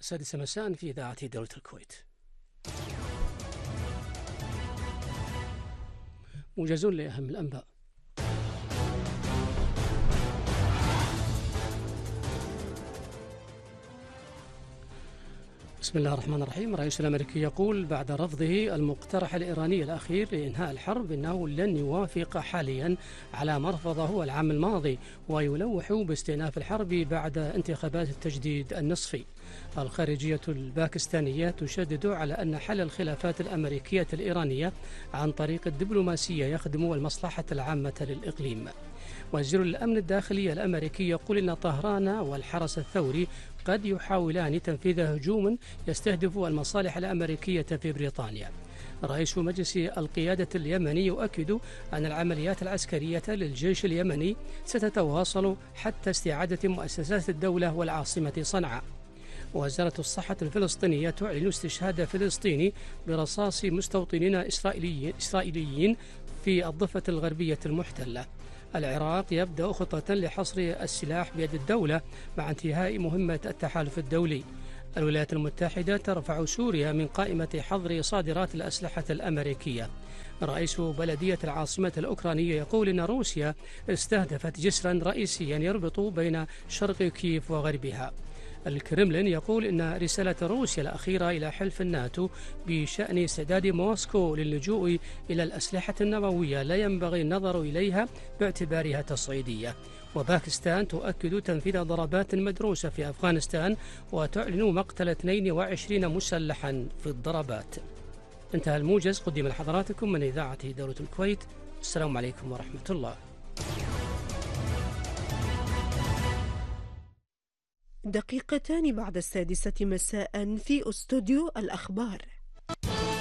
السادسة مساء في إذاعة دولة الكويت. موجز لأهم الأنباء. بسم الله الرحمن الرحيم. الرئيس الأمريكي يقول بعد رفضه المقترح الإيراني الأخير لإنهاء الحرب إنه لن يوافق حاليا على ما رفضه العام الماضي، ويلوح باستئناف الحرب بعد انتخابات التجديد النصفي. الخارجية الباكستانية تشدد على أن حل الخلافات الأمريكية الإيرانية عن طريق الدبلوماسية يخدم المصلحة العامة للإقليم. وزير الأمن الداخلي الأمريكي يقول إن طهران والحرس الثوري قد يحاولان تنفيذ هجوم يستهدف المصالح الأمريكية في بريطانيا. رئيس مجلس القيادة اليمني يؤكد أن العمليات العسكرية للجيش اليمني ستتواصل حتى استعادة مؤسسات الدولة والعاصمة صنعاء. وزارة الصحة الفلسطينية تعلن استشهاد فلسطيني برصاص مستوطنين إسرائيليين في الضفة الغربية المحتلة. العراق يبدأ خطة لحصر السلاح بيد الدولة مع انتهاء مهمة التحالف الدولي. الولايات المتحدة ترفع سوريا من قائمة حظر صادرات الأسلحة الأمريكية. رئيس بلدية العاصمة الأوكرانية يقول إن روسيا استهدفت جسرا رئيسيا يربط بين شرق كييف وغربها. الكرملين يقول إن رسالة روسيا الأخيرة إلى حلف الناتو بشأن استعداد موسكو للجوء إلى الأسلحة النووية لا ينبغي النظر إليها باعتبارها تصعيدية. وباكستان تؤكد تنفيذ ضربات مدروسة في أفغانستان وتعلن مقتل 22 مسلحا في الضربات. انتهى الموجز، قدم لحضراتكم من إذاعة دولة الكويت. السلام عليكم ورحمة الله. دقيقتان بعد 6 مساء في استوديو الأخبار.